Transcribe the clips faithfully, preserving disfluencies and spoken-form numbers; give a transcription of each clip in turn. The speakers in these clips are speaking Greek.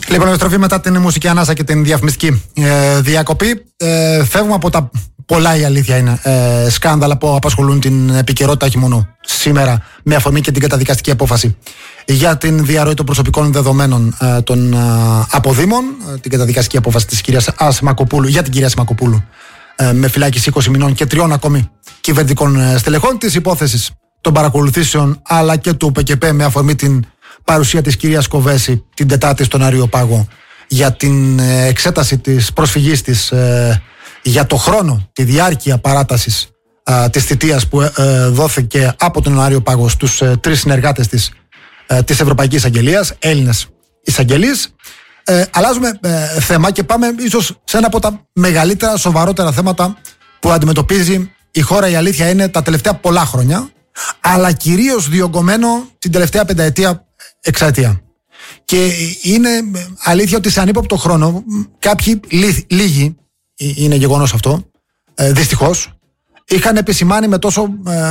Λοιπόν, επιστροφή μετά την μουσική ανάσα και την διαφημιστική ε, διακοπή. Ε, φεύγουμε από τα πολλά, η αλήθεια είναι, ε, σκάνδαλα που απασχολούν την επικαιρότητα, όχι μόνο σήμερα, με αφορμή και την καταδικαστική απόφαση για την διαρροή των προσωπικών δεδομένων ε, των ε, αποδήμων, ε, την καταδικαστική απόφαση της κυρίας Ασημακοπούλου, για την κυρία Ασημακοπούλου, ε, με φυλάκιση είκοσι μηνών και τριών ακόμη κυβερνητικών ε, στελεχών, της υπόθεσης των παρακολουθήσεων αλλά και του ΠΚΠ με αφορμή την παρουσία της κυρίας Κοβέση την Τετάρτη στον Αριοπάγο για την ε, εξέταση της προσφυγής της ε, για το χρόνο, τη διάρκεια παράτασης ε, της θητείας που ε, δόθηκε από τον Αριοπάγο στους ε, τρεις συνεργάτες της, ε, της Ευρωπαϊκής Αγγελίας, Έλληνες εισαγγελείς. Ε, αλλάζουμε ε, θέμα και πάμε ίσως σε ένα από τα μεγαλύτερα, σοβαρότερα θέματα που αντιμετωπίζει η χώρα, η αλήθεια είναι, τα τελευταία πολλά χρόνια, αλλά κυρίως διωγγωμένο την τελευταία πενταετία, εξαετία. Και είναι αλήθεια ότι σε ανύποπτο χρόνο κάποιοι λίγοι, είναι γεγονός αυτό, ε, δυστυχώς, είχαν επισημάνει με τόσο ε,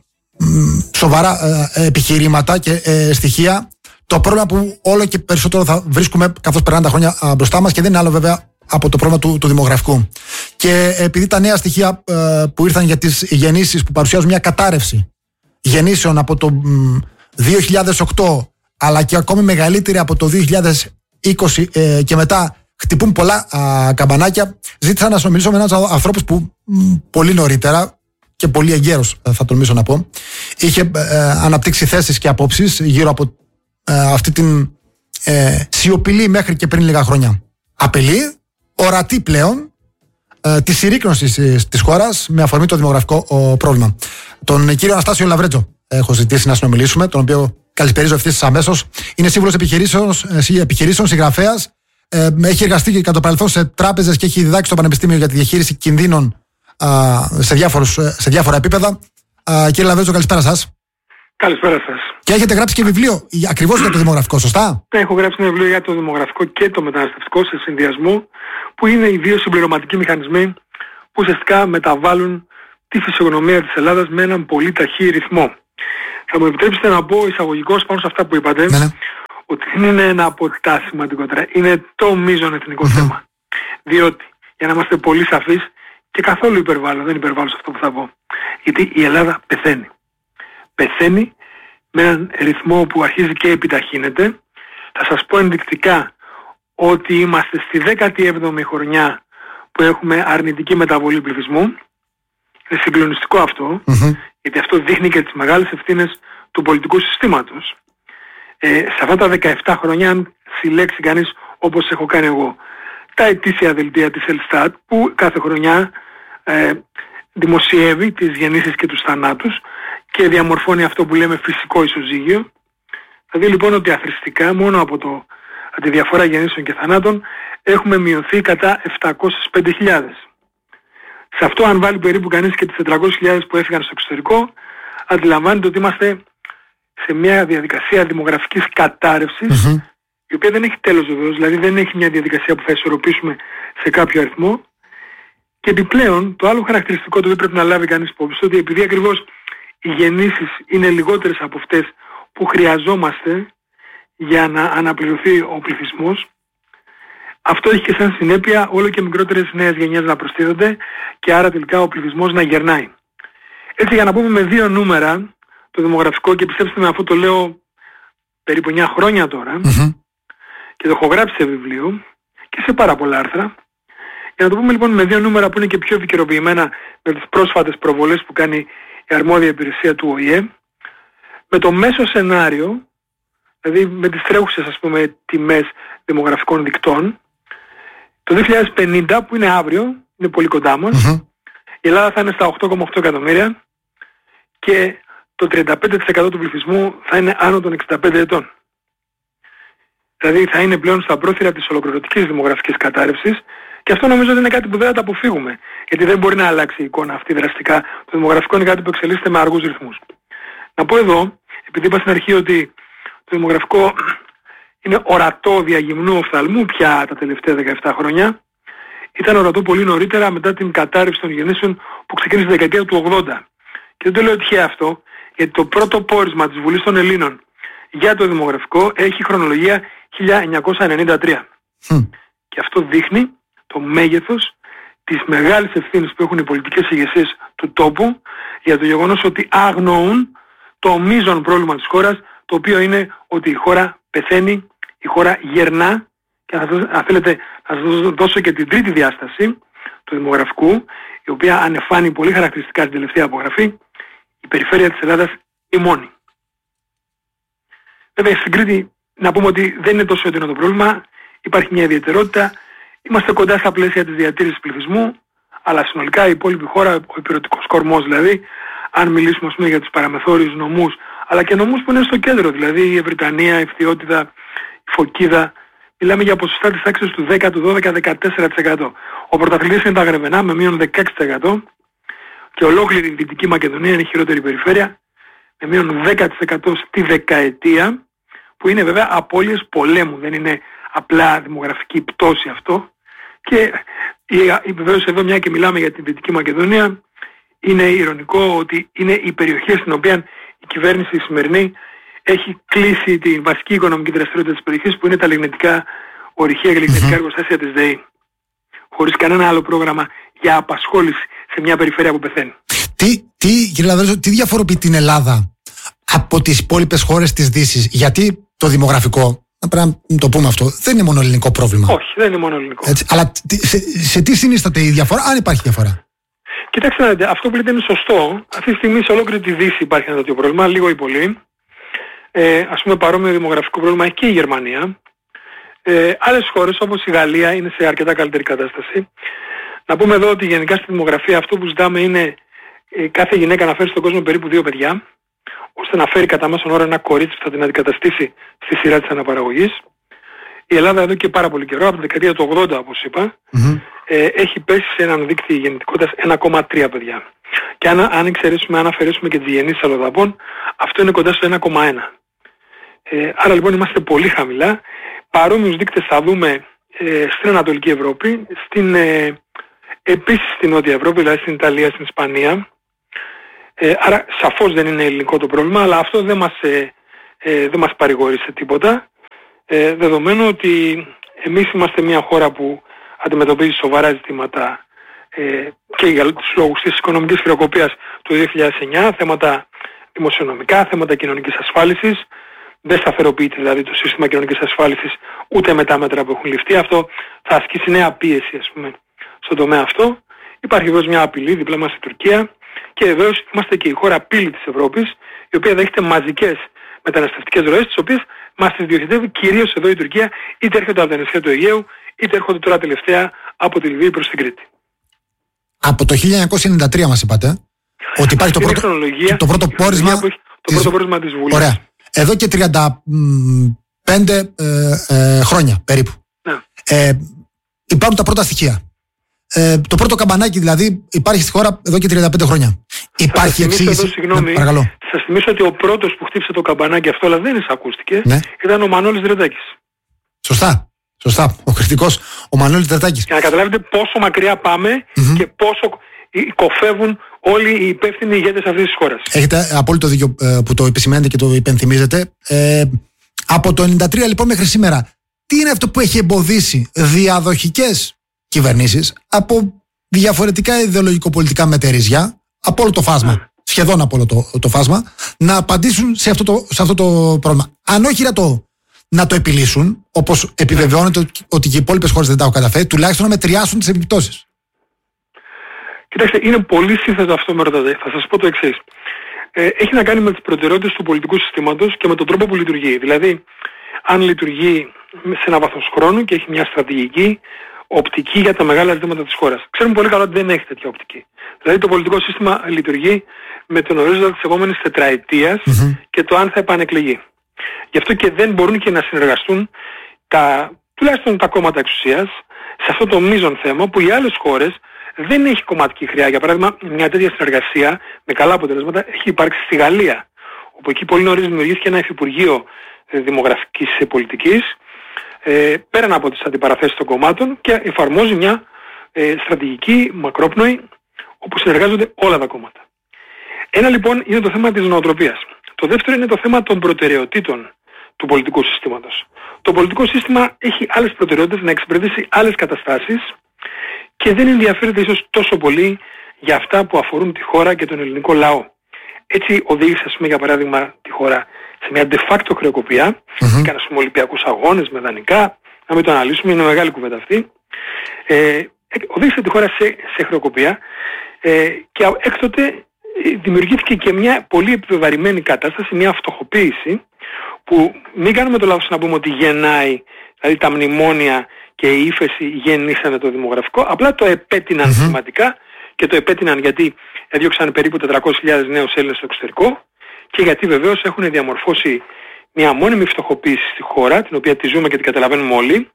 σοβαρά ε, επιχειρήματα και ε, στοιχεία το πρόβλημα που όλο και περισσότερο θα βρίσκουμε καθώς περνάνε τα χρόνια ε, μπροστά μας, και δεν είναι άλλο βέβαια από το πρόβλημα του, του δημογραφικού. Και επειδή τα νέα στοιχεία ε, που ήρθαν για τις γεννήσεις που παρουσιάζουν μια κατάρρευση γεννήσεων από το μ, δύο χιλιάδες οκτώ αλλά και ακόμη μεγαλύτερη από το δύο χιλιάδες είκοσι ε, και μετά, χτυπούν πολλά α, καμπανάκια, ζήτησα να συνομιλήσω με έναν ανθρώπους που μ, πολύ νωρίτερα και πολύ εγκαίρος, θα τολμήσω να πω, είχε ε, αναπτύξει θέσεις και απόψεις γύρω από ε, αυτή την ε, σιωπηλή μέχρι και πριν λίγα χρόνια απειλή, ορατή πλέον, ε, τη συρρίκνωση της χώρας με αφορμή το δημογραφικό ο, πρόβλημα. Τον κύριο Αναστάσιο Λαβρέτζο έχω ζητήσει να συνομιλήσουμε, τον οποίο καλησπερίζω ευθύς αμέσως. Είναι σύμβουλος επιχειρήσεων, επιχειρήσεων συγγραφέας. Ε, έχει εργαστεί και κατά το παρελθόν σε τράπεζες και έχει διδάξει στο Πανεπιστήμιο για τη διαχείριση κινδύνων α, σε, διάφορους, σε διάφορα επίπεδα. Α, κύριε Λαβρέτζο, καλησπέρα σας. Καλησπέρα σας. Και έχετε γράψει και βιβλίο ακριβώς για το δημογραφικό, σωστά? Ναι, έχω γράψει ένα βιβλίο για το δημογραφικό και το μεταναστευτικό σε συνδυασμό, που είναι οι δύο συμπληρωματικοί μηχανισμοί που ουσιαστικά μεταβάλλουν τη φυσιογνωμία της Ελλάδας με έναν πολύ ταχύ ρυθμό. Θα μου επιτρέψετε να πω εισαγωγικώς πάνω σε αυτά που είπατε, ναι, ναι. ότι δεν είναι ένα από τα σημαντικότερα, είναι το μείζον εθνικό mm-hmm. θέμα. Διότι, για να είμαστε πολύ σαφείς, και καθόλου υπερβάλλω, δεν υπερβάλλω σε αυτό που θα πω, γιατί η Ελλάδα πεθαίνει. Πεθαίνει με έναν ρυθμό που αρχίζει και επιταχύνεται. Θα σας πω ενδεικτικά ότι είμαστε στη δέκατη έβδομη χρονιά που έχουμε αρνητική μεταβολή πληθυσμού. Είναι συγκλονιστικό αυτό, mm-hmm. γιατί αυτό δείχνει και τις μεγάλες ευθύνες του πολιτικού συστήματος. Ε, σε αυτά τα δεκαεπτά χρόνια, αν συλλέξει κανείς, όπως έχω κάνει εγώ, τα ετήσια δελτία της Ελστάτ, που κάθε χρονιά ε, δημοσιεύει τις γεννήσεις και τους θανάτους και διαμορφώνει αυτό που λέμε φυσικό ισοζύγιο, θα δει λοιπόν ότι αθρηστικά μόνο από, το, από τη διαφορά γεννήσεων και θανάτων έχουμε μειωθεί κατά επτακόσιες πέντε χιλιάδες. Σε αυτό, αν βάλει περίπου κανείς και τις τετρακόσιες χιλιάδες που έφυγαν στο εξωτερικό, αντιλαμβάνεται ότι είμαστε σε μια διαδικασία δημογραφικής κατάρρευσης, mm-hmm. η οποία δεν έχει τέλος βεβαίως, δηλαδή δεν έχει μια διαδικασία που θα ισορροπήσουμε σε κάποιο αριθμό. Και επιπλέον, το άλλο χαρακτηριστικό το οποίο πρέπει να λάβει κανείς υπόψη, ότι επειδή ακριβώς οι γεννήσεις είναι λιγότερες από αυτές που χρειαζόμαστε για να αναπληρωθεί ο πληθυσμός, αυτό έχει και σαν συνέπεια όλο και μικρότερες νέες γενιές να προστίθενται και άρα τελικά ο πληθυσμός να γερνάει. Έτσι, για να πούμε με δύο νούμερα το δημογραφικό, και πιστέψτε με, αυτό το λέω περίπου εννιά χρόνια τώρα, mm-hmm. και το έχω γράψει σε βιβλίο και σε πάρα πολλά άρθρα. Για να το πούμε λοιπόν με δύο νούμερα που είναι και πιο επικαιροποιημένα με τις πρόσφατες προβολές που κάνει η αρμόδια υπηρεσία του Ο Η Ε, με το μέσο σενάριο, δηλαδή με τις τρέχουσες ας πούμε τιμές δημογραφικών δικτών, το δύο χιλιάδες πενήντα, που είναι αύριο, είναι πολύ κοντά μας, mm-hmm. η Ελλάδα θα είναι στα οκτώ κόμμα οκτώ εκατομμύρια και το τριάντα πέντε τοις εκατό του πληθυσμού θα είναι άνω των εξήντα πέντε ετών. Δηλαδή θα είναι πλέον στα πρόθυρα της ολοκληρωτικής δημογραφικής κατάρρευσης, και αυτό νομίζω ότι είναι κάτι που δεν θα τα αποφύγουμε, γιατί δεν μπορεί να αλλάξει η εικόνα αυτή δραστικά. Το δημογραφικό είναι κάτι που εξελίσσεται με αργούς ρυθμούς. Να πω εδώ, επειδή είπα στην αρχή ότι το δημογραφικό είναι ορατό διαγυμνού οφθαλμού πια τα τελευταία δεκαεπτά χρόνια, ήταν ορατό πολύ νωρίτερα μετά την κατάρρευση των γεννήσεων που ξεκίνησε τη δεκαετία του ογδόντα. Και δεν το λέω τυχαία αυτό, γιατί το πρώτο πόρισμα της Βουλής των Ελλήνων για το δημογραφικό έχει χρονολογία χίλια εννιακόσια ενενήντα τρία. Mm. Και αυτό δείχνει το μέγεθος της μεγάλης ευθύνης που έχουν οι πολιτικές ηγεσίες του τόπου για το γεγονός ότι αγνοούν το μείζον πρόβλημα της χώρας, το οποίο είναι ότι η χώρα πεθαίνει, η χώρα γερνά. Και αν θέλετε να σας δώσω και την τρίτη διάσταση του δημογραφικού, η οποία ανεφάνει πολύ χαρακτηριστικά την τελευταία απογραφή, η περιφέρεια της Ελλάδας η μόνη. Βέβαια στην Κρήτη να πούμε ότι δεν είναι τόσο έντονο το πρόβλημα, υπάρχει μια ιδιαιτερότητα, είμαστε κοντά στα πλαίσια της διατήρησης πληθυσμού, αλλά συνολικά η υπόλοιπη χώρα, ο υπηρετικός κορμός δηλαδή, αν μιλήσουμε ας πούμε, για τους παραμεθόριους νομούς, αλλά και νομούς που είναι στο κέντρο, δηλαδή η Ευρυτανία, η Φθιώτιδα, η Φωκίδα, μιλάμε για ποσοστά της τάξης του δέκα, του δώδεκα, δεκατέσσερα τοις εκατό. Ο πρωταθλητής είναι τα Γρεβενά με μείον δεκαέξι τοις εκατό και ολόκληρη η Δυτική Μακεδονία είναι η χειρότερη περιφέρεια με μείον δέκα τοις εκατό στη δεκαετία, που είναι βέβαια απώλειες πολέμου, δεν είναι απλά δημογραφική πτώση αυτό. Και βεβαίως εδώ μια και μιλάμε για τη Δυτική Μακεδονία, είναι ηρωνικό ότι είναι οι περιοχές στην οποία η κυβέρνηση η σημερινή έχει κλείσει την βασική οικονομική δραστηριότητα της περιοχής, που είναι τα λιγνητικά ορυχεία και λιγνητικά εργοστάσια της ΔΕΗ. Χωρίς κανένα άλλο πρόγραμμα για απασχόληση σε μια περιφέρεια που πεθαίνει. Τι, τι, κύριε Λαδρέζο, τι διαφοροποιεί την Ελλάδα από τις υπόλοιπες χώρες της Δύσης? Γιατί το δημογραφικό, να πρέπει να το πούμε αυτό, δεν είναι μόνο ελληνικό πρόβλημα. Όχι, δεν είναι μόνο ελληνικό. Έτσι, αλλά σε, σε τι συνίσταται η διαφορά, αν υπάρχει διαφορά? Κοιτάξτε να δείτε, αυτό που λέτε είναι σωστό. Αυτή τη στιγμή σε ολόκληρη τη Δύση υπάρχει ένα τέτοιο πρόβλημα, λίγο ή πολύ. Ε, ας πούμε παρόμοιο δημογραφικό πρόβλημα έχει και η Γερμανία. Ε, άλλες χώρες όπως η Γαλλία είναι σε αρκετά καλύτερη κατάσταση. Να πούμε εδώ ότι γενικά στη δημογραφία αυτό που ζητάμε είναι ε, κάθε γυναίκα να φέρει στον κόσμο περίπου δύο παιδιά, ώστε να φέρει κατά μέσον όρο ένα κορίτσι που θα την αντικαταστήσει στη σειρά της αναπαραγωγής. Η Ελλάδα εδώ και πάρα πολύ καιρό, από τη δεκαετία του ογδόντα όπως είπα, mm-hmm. ε, έχει πέσει σε έναν δείκτη γεννητικότητας ένα κόμμα τρία παιδιά. Και αν, αν εξαιρέσουμε, αν αφαιρέσουμε και τις γεννήσεις αλλοδαπών, αυτό είναι κοντά στο ένα κόμμα ένα. Ε, άρα λοιπόν είμαστε πολύ χαμηλά. Παρόμοιους δείκτες θα δούμε ε, στην Ανατολική Ευρώπη, στην, ε, επίσης στην Νότια Ευρώπη, δηλαδή στην Ιταλία, στην Ισπανία. Ε, άρα σαφώς δεν είναι ελληνικό το πρόβλημα, αλλά αυτό δεν μας, ε, ε, δεν μας παρηγορεί σε τίποτα. Ε, δεδομένου ότι εμείς είμαστε μια χώρα που αντιμετωπίζει σοβαρά ζητήματα ε, και για τους λόγους της οικονομικής χρεοκοπίας του δύο χιλιάδες εννιά, θέματα δημοσιονομικά, θέματα κοινωνικής ασφάλισης. Δεν σταθεροποιείται δηλαδή το σύστημα κοινωνικής ασφάλισης ούτε με τα μέτρα που έχουν ληφθεί. Αυτό θα ασκήσει νέα πίεση ας πούμε στον τομέα αυτό. Υπάρχει βεβαίως μια απειλή δίπλα μας η Τουρκία και βεβαίως είμαστε και η χώρα πύλη της Ευρώπης, η οποία δέχεται μαζικές μεταναστευτικές ροές, τις οποίες μας τις διοχετεύει κυρίως εδώ η Τουρκία, είτε έρχονται από τα νησιά του Αιγαίου, είτε έρχονται τώρα τελευταία από τη Λιβύη προς την Κρήτη. Από το χίλια εννιακόσια ενενήντα τρία μας είπατε ότι υπάρχει το πρώτο, το, το πρώτο πόρισμα το της... πρώτο πόρισμα της Βουλής. Ωραία. Εδώ και τριάντα πέντε ε, ε, χρόνια περίπου. Ναι. Ε, υπάρχουν τα πρώτα στοιχεία. Ε, το πρώτο καμπανάκι δηλαδή υπάρχει στη χώρα εδώ και τριάντα πέντε χρόνια. Υπάρχει εξήγηση. Εδώ, συγγνώμη, ναι, παρακαλώ. Σας θυμίσω ότι ο πρώτος που χτύπησε το καμπανάκι αυτό, αλλά δεν εισακούστηκε, ναι. ήταν ο Μανώλης Δρετάκης. Σωστά. Σωστά. Ο κριτικός, ο Μανώλης Δρετάκης. Για να καταλάβετε πόσο μακριά πάμε mm-hmm. και πόσο κοφεύουν όλοι οι υπεύθυνοι ηγέτες αυτής της χώρας. Έχετε απόλυτο δίκιο ε, που το επισημαίνετε και το υπενθυμίζετε. Ε, από το ενενήντα τρία λοιπόν μέχρι σήμερα, τι είναι αυτό που έχει εμποδίσει διαδοχικές κυβερνήσεις από διαφορετικά ιδεολογικο-πολιτικά μετερίζια, από όλο το φάσμα, yeah. σχεδόν από όλο το, το φάσμα, να απαντήσουν σε αυτό το, σε αυτό το πρόβλημα? Αν όχι να το, να το επιλύσουν, όπως επιβεβαιώνεται yeah. ότι και οι υπόλοιπες χώρες δεν τα έχουν καταφέρει, τουλάχιστον να μετριάσουν τις επιπτώσεις. Κοιτάξτε, είναι πολύ σύνθετο αυτό με ρωτάτε. Θα σας πω το εξής. Ε, έχει να κάνει με τις προτεραιότητες του πολιτικού συστήματος και με τον τρόπο που λειτουργεί. Δηλαδή, αν λειτουργεί σε ένα βάθος χρόνου και έχει μια στρατηγική οπτική για τα μεγάλα ζητήματα της χώρας. Ξέρουμε πολύ καλά ότι δεν έχει τέτοια οπτική. Δηλαδή, το πολιτικό σύστημα λειτουργεί με τον ορίζοντα της επόμενης τετραετίας mm-hmm. και το αν θα επανεκλεγεί. Γι' αυτό και δεν μπορούν και να συνεργαστούν τα, τουλάχιστον τα κόμματα εξουσίας σε αυτό το μείζον θέμα που οι άλλες χώρες δεν έχει κομματική χρειά. Για παράδειγμα, μια τέτοια συνεργασία με καλά αποτελέσματα έχει υπάρξει στη Γαλλία, όπου εκεί πολύ νωρίς δημιουργήθηκε ένα υφυπουργείο δημογραφικής πολιτικής, ε, πέραν από τις αντιπαραθέσεις των κομμάτων, και εφαρμόζει μια ε, στρατηγική μακρόπνοη, όπου συνεργάζονται όλα τα κόμματα. Ένα λοιπόν είναι το θέμα της νοοτροπίας. Το δεύτερο είναι το θέμα των προτεραιοτήτων του πολιτικού συστήματος. Το πολιτικό σύστημα έχει άλλες προτεραιότητες, να εξυπηρετήσει άλλες καταστάσεις και δεν ενδιαφέρεται ίσως τόσο πολύ για αυτά που αφορούν τη χώρα και τον ελληνικό λαό. Έτσι οδήγησε, ας πούμε, για παράδειγμα, τη χώρα σε μια de facto χρεοκοπία. Mm-hmm. Έκανε, ας πούμε, Ολυμπιακούς αγώνες με δανεικά. Να μην το αναλύσουμε, είναι μεγάλη κουβέντα αυτή. Ε, οδήγησε τη χώρα σε, σε χρεοκοπία ε, και έκτοτε δημιουργήθηκε και μια πολύ επιβεβαρημένη κατάσταση, μια φτωχοποίηση που μην κάνουμε το λάθος να πούμε ότι γεννάει, δηλαδή τα μνημόνια και η ύφεση γεννήσανε το δημογραφικό, απλά το επέτειναν mm-hmm. σημαντικά και το επέτειναν γιατί έδιωξαν περίπου τετρακόσιες χιλιάδες νέους Έλληνες στο εξωτερικό και γιατί βεβαίως έχουν διαμορφώσει μια μόνιμη φτωχοποίηση στη χώρα, την οποία τη ζούμε και την καταλαβαίνουμε όλοι,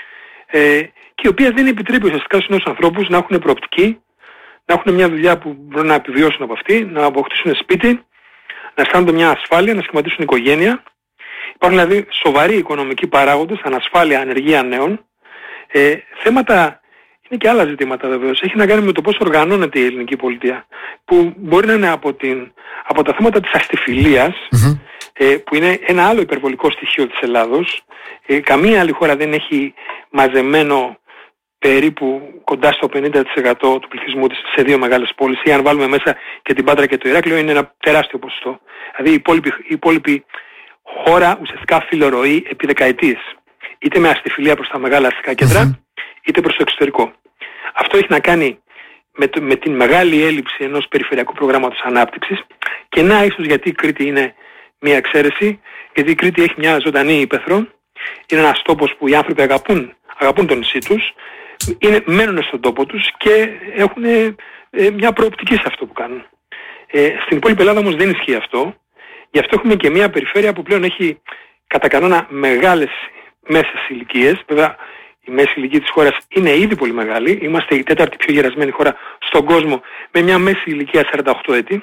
ε, και η οποία δεν επιτρέπει ουσιαστικά στους νέους ανθρώπους να έχουν προοπτική, να έχουν μια δουλειά που μπορούν να επιβιώσουν από αυτή, να αποκτήσουν σπίτι, να αισθάνονται μια ασφάλεια, να σχηματίσουν οικογένεια. Υπάρχουν δηλαδή σοβαροί οικονομικοί παράγοντες, ανασφάλεια, ανεργία νέων. Ε, θέματα, είναι και άλλα ζητήματα βεβαίως. Έχει να κάνει με το πώς οργανώνεται η ελληνική πολιτεία, που μπορεί να είναι από, την, από τα θέματα της αστιφιλίας, mm-hmm. ε, που είναι ένα άλλο υπερβολικό στοιχείο της Ελλάδος. Ε, καμία άλλη χώρα δεν έχει μαζεμένο περίπου κοντά στο πενήντα τοις εκατό του πληθυσμού της σε δύο μεγάλες πόλεις, ή αν βάλουμε μέσα και την Πάτρα και το Ηράκλειο είναι ένα τεράστιο ποσοστό. Δηλαδή η υπόλοιπη, η υπόλοιπη χώρα ουσιαστικά φιλορροεί επί δεκαετίες. Είτε με αστιφιλία προς τα μεγάλα αστικά κέντρα, mm-hmm. είτε προς το εξωτερικό. Αυτό έχει να κάνει με, το, με την μεγάλη έλλειψη ενός περιφερειακού προγράμματος ανάπτυξης και να ίσως γιατί η Κρήτη είναι μια εξαίρεση, γιατί η Κρήτη έχει μια ζωντανή ύπαιθρο, είναι ένας τόπος που οι άνθρωποι αγαπούν, αγαπούν το νησί τους, είναι, μένουν στον τόπο τους και έχουν ε, μια προοπτική σε αυτό που κάνουν. Ε, στην υπόλοιπη Ελλάδα όμως δεν ισχύει αυτό, γι' αυτό έχουμε και μια περιφέρεια που πλέον έχει κατά κανόνα μεγάλες μέσες ηλικίες. Βέβαια η μέση ηλικία της χώρας είναι ήδη πολύ μεγάλη, είμαστε η τέταρτη πιο γερασμένη χώρα στον κόσμο με μια μέση ηλικία σαράντα οκτώ έτη.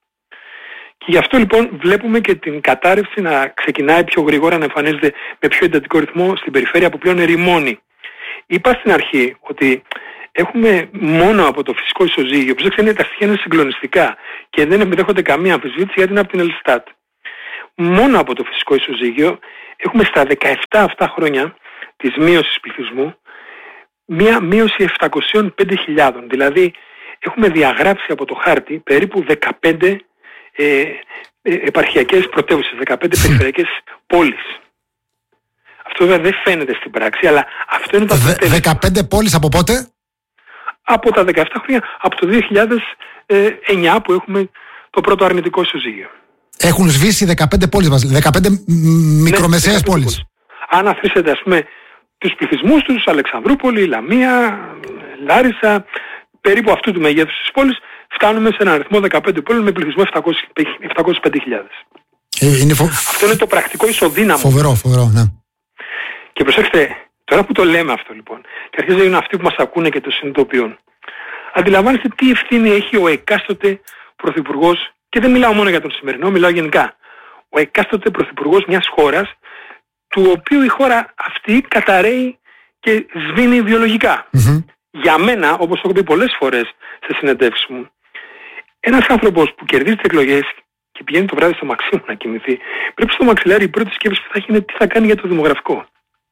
Και γι' αυτό λοιπόν βλέπουμε και την κατάρρευση να ξεκινάει πιο γρήγορα, να εμφανίζεται με πιο εντατικό ρυθμό στην περιφέρεια που πλέον ερημώνει. Είπα στην αρχή ότι έχουμε μόνο από το φυσικό ισοζύγιο, που δεν τα στοιχεία είναι συγκλονιστικά και δεν επιδέχονται καμία αμφισβήτηση γιατί είναι από την Ελστάτ. Μόνο από το φυσικό ισοζύγιο έχουμε στα δεκαεπτά αυτά χρόνια της μείωσης πληθυσμού μία μείωση επτακόσιες πέντε χιλιάδες. Δηλαδή έχουμε διαγράψει από το χάρτη περίπου δεκαπέντε ε, ε, επαρχιακές πρωτεύουσες, δεκαπέντε περιφερειακές πόλεις. Αυτό βέβαια δεν φαίνεται στην πράξη, αλλά αυτό είναι το αποτέλεσμα. δεκαπέντε πόλεις από πότε? Από τα δεκαεπτά χρόνια, από το δύο χιλιάδες εννιά που έχουμε το πρώτο αρνητικό ισοζύγιο. Έχουν σβήσει δεκαπέντε πόλεις μας, δεκαπέντε μικρομεσαίες ναι, πόλεις. πόλεις. Αν αφήσετε ας πούμε τους πληθυσμούς τους, Αλεξανδρούπολη, Λαμία, Λάρισα, περίπου αυτού του μεγέθους της πόλης, φτάνουμε σε ένα αριθμό δεκαπέντε πόλεις με πληθυσμό επτακόσιες πέντε χιλιάδες. Ε, είναι φο... Αυτό είναι το πρακτικό ισοδύναμο. Φοβερό, φοβερό, ναι. Και προσέξτε, τώρα που το λέμε αυτό λοιπόν, και αρχίζει να είναι αυτοί που μας ακούνε και το συνειδητοποιούν, αντιλαμβάνεστε τι ευθύνη έχει ο εκάστοτε πρωθυπουργός, και δεν μιλάω μόνο για τον σημερινό, μιλάω γενικά. Ο εκάστοτε πρωθυπουργός μιας χώρας, του οποίου η χώρα αυτή καταραίει και σβήνει βιολογικά. Mm-hmm. Για μένα, όπως το έχω πει πολλές φορές σε συνεντεύξεις μου, ένας άνθρωπος που κερδίζει τις εκλογές και πηγαίνει το βράδυ στο μαξί να κοιμηθεί, πρέπει στο μαξιλάρι η πρώτη σκέψη που θα έχει είναι τι θα κάνει για το δημογραφικό.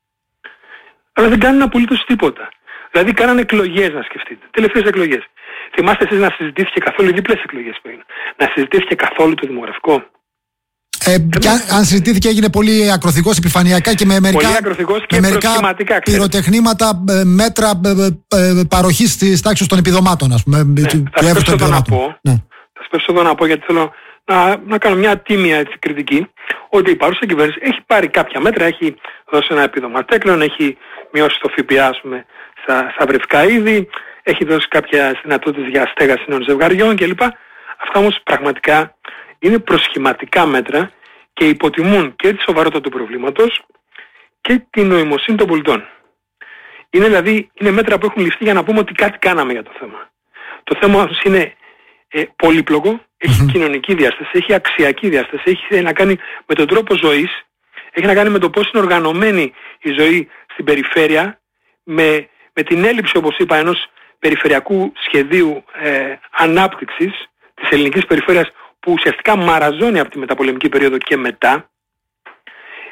Αλλά δεν κάνουν απολύτως τίποτα. Δηλαδή κάνανε εκλογές, να σκεφτείτε. Τελευταίες εκλογές. Θυμάστε εσείς να συζητήθηκε καθόλου οι διπλές εκλογές που έγιναν? Να συζητήθηκε καθόλου το δημογραφικό? Ε, και αν, αν συζητήθηκε έγινε πολύ ακροθυγός επιφανειακά και με μερικά, και με μερικά πυροτεχνήματα, μέτρα ε, παροχής της τάξης των επιδομάτων, ας πούμε. Ναι, θα σπέσω εδώ να πω, ναι. θα σπέσω εδώ να πω γιατί θέλω να, να κάνω μια τίμια έτσι, κριτική, ότι η παρούσα κυβέρνηση έχει πάρει κάποια μέτρα, έχει δώσει ένα επίδομα τέκλων, έχει μειώσει το ΦΠΑ ας πούμε, στα, στα βρεφικά είδη, έχει δώσει κάποιες δυνατότητες για στέγαση νέων ζευγαριών κλπ. Αυτά όμως πραγματικά είναι προσχηματικά μέτρα και υποτιμούν και τη σοβαρότητα του προβλήματος και την νοημοσύνη των πολιτών. Είναι δηλαδή είναι μέτρα που έχουν ληφθεί για να πούμε ότι κάτι κάναμε για το θέμα. Το θέμα όμως είναι ε, πολύπλοκο, έχει mm-hmm. κοινωνική διάσταση, έχει αξιακή διάσταση, έχει να κάνει με τον τρόπο ζωής, έχει να κάνει με το πώς είναι οργανωμένη η ζωή στην περιφέρεια, με, με την έλλειψη, όπως είπα, ενός περιφερειακού σχεδίου ε, ανάπτυξης της ελληνικής περιφέρειας που ουσιαστικά μαραζώνει από τη μεταπολεμική περίοδο και μετά.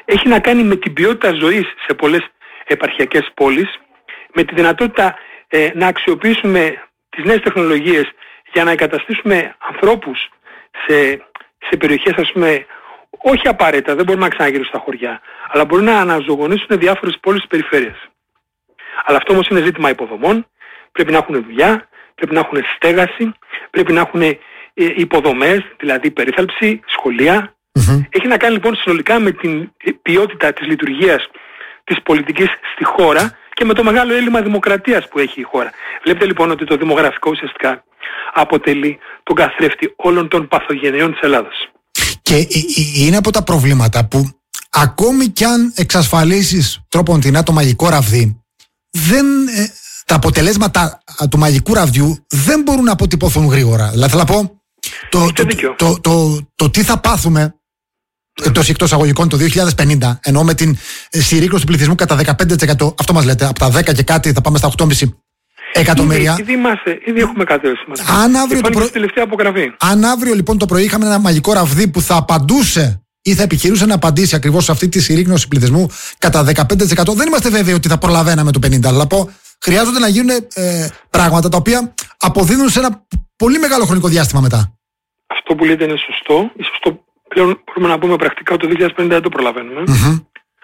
έχει να κάνει με την ποιότητα ζωής σε πολλές επαρχιακές πόλεις, με τη δυνατότητα ε, να αξιοποιήσουμε τις νέες τεχνολογίες για να εγκαταστήσουμε ανθρώπους σε, σε περιοχές, ας πούμε, όχι απαραίτητα, δεν μπορούμε να ξαναγυρίσουν στα χωριά, αλλά μπορούν να αναζωογονήσουν διάφορες πόλεις της περιφέρειας. Αλλά αυτό όμως είναι ζήτημα υποδομών, πρέπει να έχουν δουλειά, πρέπει να έχουν στέγαση, πρέπει να έχουν ε, υποδομές, δηλαδή περίθαλψη, σχολεία. Mm-hmm. Έχει να κάνει λοιπόν συνολικά με την ποιότητα της λειτουργίας της πολιτικής στη χώρα και με το μεγάλο έλλειμμα δημοκρατίας που έχει η χώρα. Βλέπετε λοιπόν ότι το δημογραφικό ουσιαστικά αποτελεί τον καθρέφτη όλων των παθογενειών της Ελλάδας. Και είναι από τα προβλήματα που ακόμη κι αν εξασφαλίσεις τρόπον την το μαγικό ραβδί, δεν, ε, τα αποτελέσματα του μαγικού ραβδιού δεν μπορούν να αποτυπωθούν γρήγορα. Δηλαδή θέλω να πω, το, το, το, το, το, το τι θα πάθουμε εκτός εκτός αγωγικών το δύο χιλιάδες πενήντα, εννοώ με την συρρίκνωση του πληθυσμού κατά δεκαπέντε τοις εκατό, αυτό μας λέτε, από τα δέκα και κάτι θα πάμε στα οκτώ κόμμα πέντε εκατομμύρια. Ήδη, ήδη, είμαστε, ήδη έχουμε κάτι σημαντικό. Αν αύριο, το προ... τελευταία απογραφή. Αν αύριο λοιπόν το πρωί είχαμε ένα μαγικό ραβδί που θα απαντούσε ή θα επιχειρούσε να απαντήσει ακριβώς σε αυτή τη συρρίκνωση πληθυσμού κατά δεκαπέντε τοις εκατό, δεν είμαστε βέβαιοι ότι θα προλαβαίναμε το πενήντα. Αλλά πω, χρειάζονται να γίνουν ε, πράγματα τα οποία αποδίδουν σε ένα πολύ μεγάλο χρονικό διάστημα μετά. Αυτό που λέτε είναι σωστό. Ίσως το πλέον μπορούμε να πούμε πρακτικά ότι το δύο χιλιάδες πενήντα δεν το προλαβαίνουμε. Mm-hmm.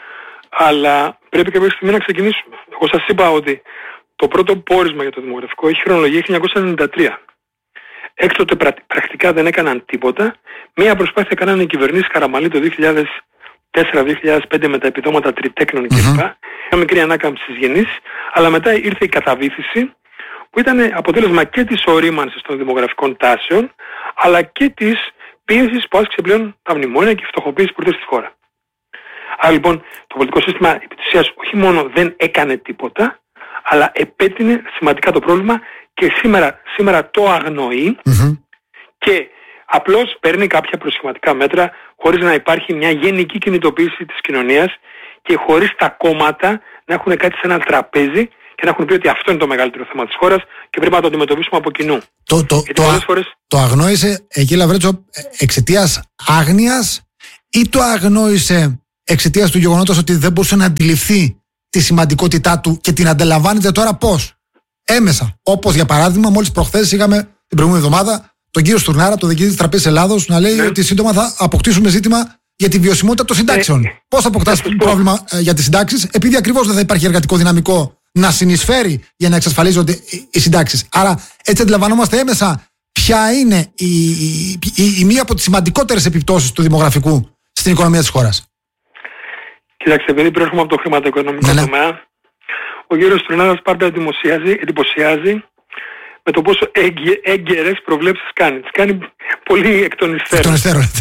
Αλλά πρέπει κάποια στιγμή να ξεκινήσουμε. Εγώ σας είπα ότι το πρώτο πόρισμα για το δημογραφικό έχει χρονολογία χίλια εννιακόσια ενενήντα τρία. Έκτοτε πρακτικά δεν έκαναν τίποτα. Μία προσπάθεια έκαναν οι κυβερνήσεις Καραμανλή το δύο χιλιάδες τέσσερα δύο χιλιάδες πέντε με τα επιδόματα τριτέκνων κλπ. Mm-hmm. Μια μικρή ανάκαμψη της γενής, αλλά μετά ήρθε η καταβήθηση που ήταν αποτέλεσμα και της ορίμανσης των δημογραφικών τάσεων, αλλά και της πίεσης που άσκησε πλέον τα μνημόνια και η φτωχοποίηση που ήρθε στη χώρα. Άρα λοιπόν το πολιτικό σύστημα επί της ουσίας όχι μόνο δεν έκανε τίποτα, αλλά επέτεινε σημαντικά το πρόβλημα και σήμερα, σήμερα το αγνοεί mm-hmm. και απλώς παίρνει κάποια προσχηματικά μέτρα χωρίς να υπάρχει μια γενική κινητοποίηση της κοινωνίας και χωρίς τα κόμματα να έχουν κάτι σε ένα τραπέζι και να έχουν πει ότι αυτό είναι το μεγαλύτερο θέμα της χώρας και πρέπει να το αντιμετωπίσουμε από κοινού. Το, το, το, α, φορές... το αγνόησε εκεί, Λαβρέτσο, εξαιτίας άγνοιας ή το αγνόησε εξαιτίας του γεγονότος ότι δεν μπορούσε να αντιληφθεί τη σημαντικότητά του και την αντιλαμβάνεται τώρα πώς? Έμεσα. Όπως για παράδειγμα, μόλις προχθές είχαμε την προηγούμενη εβδομάδα τον κύριο Στουρνάρα, τον διοικητή της Τραπέζης Ελλάδος, να λέει ναι. ότι σύντομα θα αποκτήσουμε ζήτημα για τη βιωσιμότητα των συντάξεων. Ναι. Πώς αποκτάς πρόβλημα ε, για τις συντάξεις? Επειδή ακριβώς δεν θα υπάρχει εργατικό δυναμικό να συνεισφέρει για να εξασφαλίζονται οι συντάξεις. Άρα έτσι αντιλαμβανόμαστε έμεσα ποια είναι η, η, η, η μία από τις σημαντικότερες επιπτώσεις του δημογραφικού στην οικονομία της χώρας. Κοιτάξτε, επειδή προέρχομαι από το χρηματοοικονομικό ναι, τομέα, ναι. ο κύριος Στουρνάρας πάντα εντυπωσιάζει, εντυπωσιάζει με το πόσο έγκαιρες προβλέψεις κάνει. Τις κάνει πολύ εκ των υστέρων.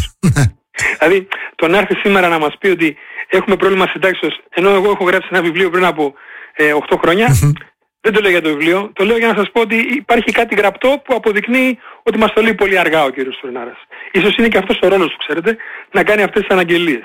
Δηλαδή, το να έρθει σήμερα να μας πει ότι έχουμε πρόβλημα συντάξεως, ενώ εγώ έχω γράψει ένα βιβλίο πριν από ε, οκτώ χρόνια, mm-hmm. δεν το λέω για το βιβλίο, το λέω για να σας πω ότι υπάρχει κάτι γραπτό που αποδεικνύει ότι μας το λέει πολύ αργά ο κύριος Στουρνάρας. Ίσως είναι και αυτός ο ρόλος του, ξέρετε, να κάνει αυτές τις αναγγελίες.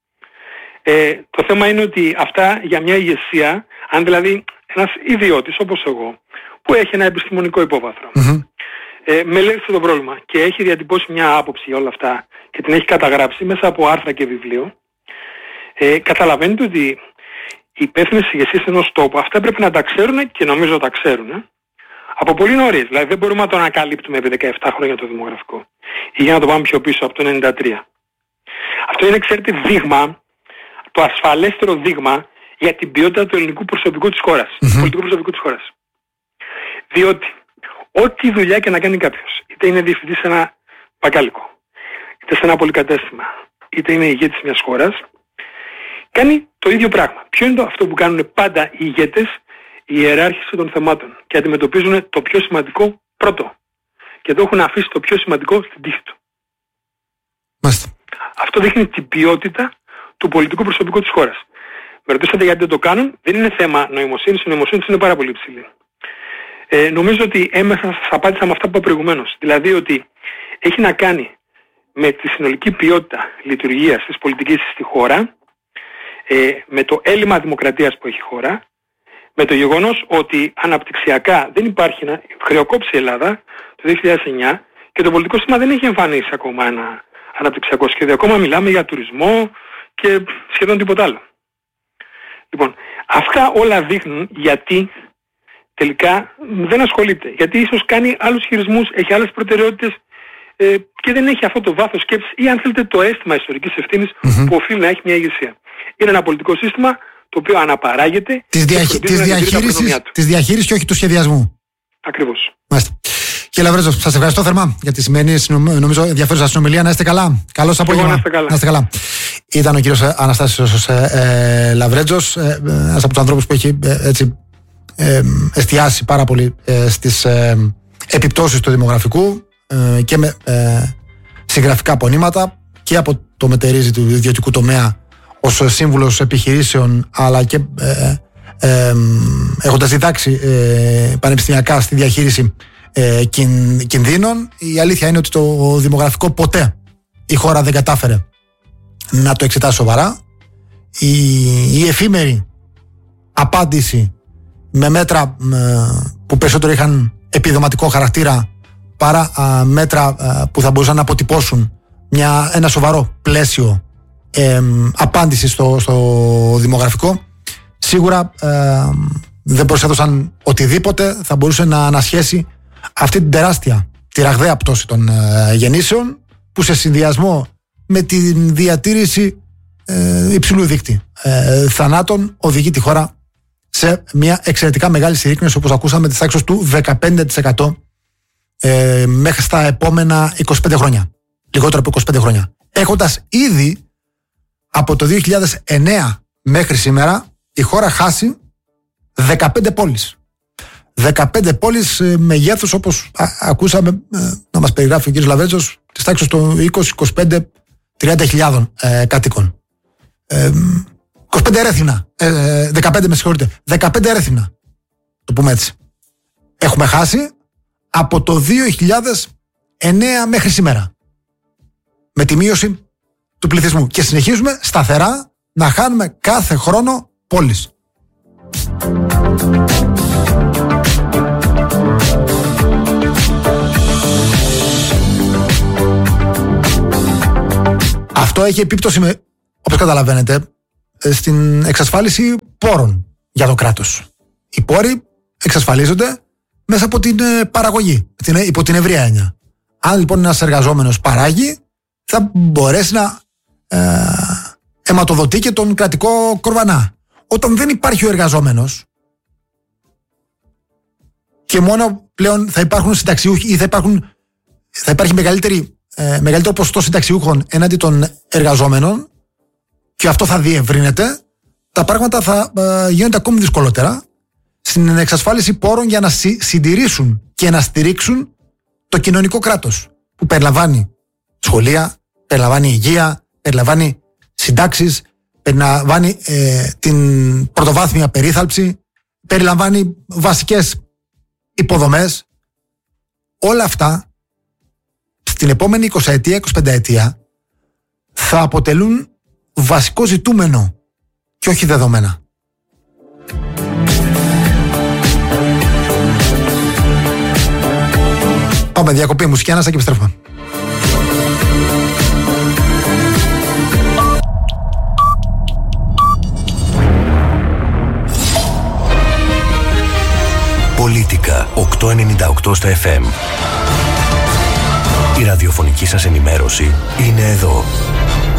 Ε, το θέμα είναι ότι αυτά για μια ηγεσία, αν δηλαδή ένας ιδιώτης όπως εγώ, που έχει ένα επιστημονικό υπόβαθρο, mm-hmm. ε, μελέτησε το πρόβλημα και έχει διατυπώσει μια άποψη για όλα αυτά και την έχει καταγράψει μέσα από άρθρα και βιβλίο, ε, καταλαβαίνετε ότι οι υπεύθυνες ηγεσίες ενός τόπου αυτά πρέπει να τα ξέρουν και νομίζω τα ξέρουν ε, από πολύ νωρίς. Δηλαδή δεν μπορούμε να το ανακαλύπτουμε επί δεκαεπτά χρόνια το δημογραφικό ή για να το πάμε πιο πίσω από το ενενήντα τρία. Αυτό είναι, ξέρετε, δείγμα, το ασφαλέστερο δείγμα για την ποιότητα του ελληνικού προσωπικού της χώρας, mm-hmm. του πολιτικού προσωπικού της χώρας. Διότι ό,τι δουλειά και να κάνει κάποιος, είτε είναι διευθυντής σε ένα μπακάλικο, είτε σε ένα πολυκατέστημα, είτε είναι ηγέτης μιας χώρας, κάνει το ίδιο πράγμα. Ποιο είναι το αυτό που κάνουν πάντα οι ηγέτες? Η ιεράρχηση των θεμάτων και αντιμετωπίζουν το πιο σημαντικό πρώτο. Και εδώ έχουν αφήσει το πιο σημαντικό στην τύχη του. Μάλιστα. Αυτό δείχνει την ποιότητα του πολιτικού προσωπικού της χώρας. Με ρωτήσατε γιατί δεν το κάνουν, δεν είναι θέμα νοημοσύνης, η νοημοσύνη είναι πάρα πολύ υψηλή. Ε, νομίζω ότι έμεσα σας απάντησα με αυτά που είπα προηγουμένως. Δηλαδή ότι έχει να κάνει με τη συνολική ποιότητα λειτουργίας της πολιτικής στη χώρα, ε, με το έλλειμμα δημοκρατίας που έχει η χώρα, με το γεγονός ότι αναπτυξιακά δεν υπάρχει να χρεοκόψει η Ελλάδα το δύο χιλιάδες εννιά και το πολιτικό σύστημα δεν έχει εμφανίσει ακόμα ένα αναπτυξιακό σχέδιο. Ακόμα μιλάμε για τουρισμό και σχεδόν τίποτα άλλο. Λοιπόν, αυτά όλα δείχνουν γιατί τελικά δεν ασχολείται. Γιατί ίσως κάνει άλλους χειρισμούς, έχει άλλες προτεραιότητες ε, και δεν έχει αυτό το βάθος σκέψης ή αν θέλετε το αίσθημα ιστορικής ευθύνης mm-hmm. που οφείλει να έχει μια ηγεσία. Είναι ένα πολιτικό σύστημα το οποίο αναπαράγεται της, διαχει... της, διαχείρισης, της διαχείρισης και όχι του σχεδιασμού. Ακριβώς. Μάλιστα. Κύριε Λαβρέτζο, σας ευχαριστώ θερμά για τη σημερινή νομίζω ενδιαφέρουσα συνομιλία. Να είστε καλά. Καλώς απόγευμα. Να είστε καλά. Να είστε καλά. Ήταν ο κύριος Αναστάσιος ε, ε, Λαβρέτζος, ε, ένας από τους ανθρώπους που έχει ε, έτσι, ε, εστιάσει πάρα πολύ ε, στις ε, επιπτώσεις του δημογραφικού ε, και με ε, συγγραφικά απονήματα και από το μετερίζει του ιδιωτικού τομέα ως σύμβουλος επιχειρήσεων, αλλά και ε, ε, έχοντας διδάξει ε, πανεπιστημιακά στη διαχείριση ε, κιν, κινδύνων. Η αλήθεια είναι ότι το δημογραφικό ποτέ η χώρα δεν κατάφερε να το εξετάσει σοβαρά. Η, η εφήμερη απάντηση με μέτρα ε, που περισσότερο είχαν επιδοματικό χαρακτήρα παρά ε, μέτρα ε, που θα μπορούσαν να αποτυπώσουν μια, ένα σοβαρό πλαίσιο ε, απάντηση στο, στο δημογραφικό, σίγουρα ε, δεν προσέδωσαν οτιδήποτε θα μπορούσε να ανασχέσει αυτή την τεράστια, τη ραγδαία πτώση των ε, γεννήσεων, που σε συνδυασμό με τη διατήρηση ε, υψηλού δείκτη ε, θανάτων οδηγεί τη χώρα σε μια εξαιρετικά μεγάλη συρρίκνωση, όπως ακούσαμε, της τάξης του δεκαπέντε τοις εκατό ε, μέχρι στα επόμενα είκοσι πέντε χρόνια. Λιγότερο από είκοσι πέντε χρόνια. Έχοντας ήδη από το δύο χιλιάδες εννέα μέχρι σήμερα η χώρα χάσει δεκαπέντε πόλεις. δεκαπέντε πόλεις ε, μεγέθους, όπως α, ακούσαμε ε, να μας περιγράφει ο κ. Λαβρέτζος, της τάξης των είκοσι, είκοσι πέντε, τριάντα χιλιάδων ε, κατοίκων. Ε, είκοσι πέντε Ερέθυμνα. Ε, δεκαπέντε, με συγχωρείτε. δεκαπέντε Ερέθυμνα. Το πούμε έτσι. Έχουμε χάσει από το δύο χιλιάδες εννέα μέχρι σήμερα. Με τη μείωση του πληθυσμού. Και συνεχίζουμε σταθερά να χάνουμε κάθε χρόνο πόλεις. Αυτό έχει επίπτωση, με, όπως καταλαβαίνετε, στην εξασφάλιση πόρων για το κράτος. Οι πόροι εξασφαλίζονται μέσα από την παραγωγή, την, υπό την ευρεία έννοια. Αν λοιπόν ένας εργαζόμενος παράγει, θα μπορέσει να ε, αιματοδοτεί και τον κρατικό κορβανά. Όταν δεν υπάρχει ο εργαζόμενος και μόνο πλέον θα υπάρχουν συνταξιούχοι ή θα, υπάρχουν, θα υπάρχει μεγαλύτερη, ε, μεγαλύτερο ποσοστό συνταξιούχων έναντι των εργαζόμενων, και αυτό θα διευρύνεται, τα πράγματα θα ε, γίνονται ακόμη δυσκολότερα στην εξασφάλιση πόρων για να συ, συντηρήσουν και να στηρίξουν το κοινωνικό κράτος, που περιλαμβάνει σχολεία, περιλαμβάνει υγεία, περιλαμβάνει συντάξεις, περιλαμβάνει ε, την πρωτοβάθμια περίθαλψη, περιλαμβάνει βασικές υποδομές. Όλα αυτά στην επόμενη εικοσαετία, εικοσιπενταετία θα αποτελούν βασικό ζητούμενο και όχι δεδομένα. Πάμε διακοπή, μουσική ανάσα και επιστρέφουμε. Πολίτικα οκτακόσια ενενήντα οκτώ στα εφ εμ. Η ραδιοφωνική σας ενημέρωση είναι εδώ.